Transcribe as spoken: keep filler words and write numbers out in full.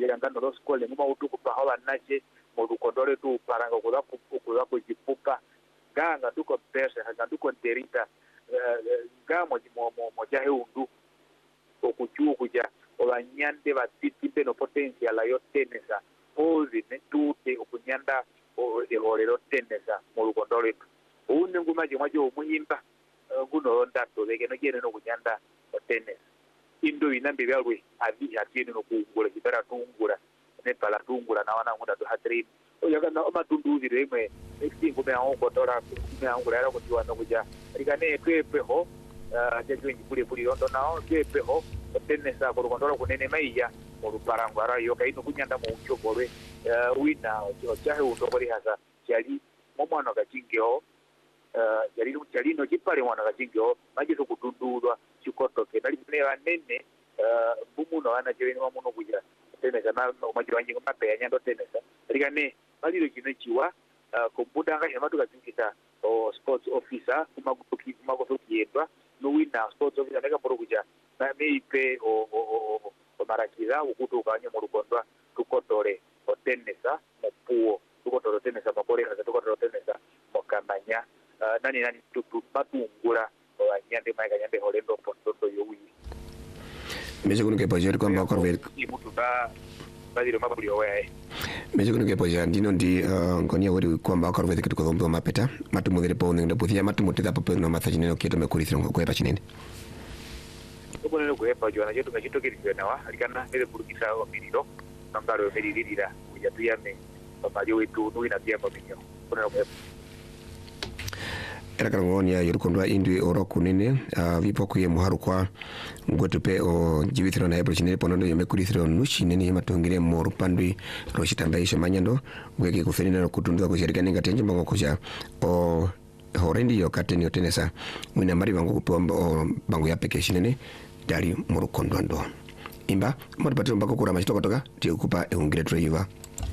ngano lo skole nguma utuku pa hawa nache mo dukondore tu paranga kula kula kujipupa ganga duko pesa hanga duko derita gamo mo mo mo jahe undu okuchu kuja obanyande batitipe no potential yo tenesa ozi ne tute okunyanda e horero tenesa mo dukondore unne nguma je mwaje omuyimba guno ndato bege no gene no kunyanda tenesa indo inambe byalwe abi atini no kungula kibera tungula ne pala tungula na wana ngunda to hatri oyaga na matunduzi remwe ekingo me aongo tora me aongo era ko tiwa no kuja rigane pepe ho jeje ngipuli puli rondo nao pepe ho tenesa ko kondola kunene maiya mo parango ara yo kaino kunyanda mu chobore wina o chahe utokori hasa chali momano gachingeo yali chali no chipale mwana gachingeo maji to kutundulwa chikotoke nali ne banene bumuno ana cheni mamuno kuja tenesa na maji wanji ngapa ya nyando tenesa rigane baliro kino chiwa komputa nga hema tukazingisa o sports officer kumaguki kumagosoki yedwa no wina sports officer ndaka poro kuja na meipe o o o marakiza ukutuka anye mu rukondwa tukotore o tenesa mupuo tukotore tenesa mabore haza tukotore tenesa mokamanya nani nani tutu patungura o anyande maika nyande holendo pontondo yowi meje kunuke pajeri kwamba korwe imutu ba badiro mabuli owe meje kunuke pajeri ndino ndi ngonia wori kwamba korwe kitu ko dombo mapeta matumudire pone ndo puthia matumutira papo no mathajine no kieto mekurithira ngo kwepa chinene obo no kwepa jona jetu kachito kirikwe nawa alikana ele burukisa o miriro ngaro meririra kuja tuyame pamajo wetu no ina pia paminyo ono kwepa era kangonia yorukondwa indwi oro kunene vipo kuye muharu kwa ngotupe o jibithiro na ebro chinene ponondo yomekurithiro nushi nene matongire moru pandwi roshitambaisha manyando ngeke kufenina no kutundwa kushirikana ngatenje mbango kuja o horendi yo kateni otenesa mwina mari bango kupomba bango ya peke chinene dali moru kondwando imba mori patiro mbako kura machito kotoka ti okupa e ungire driver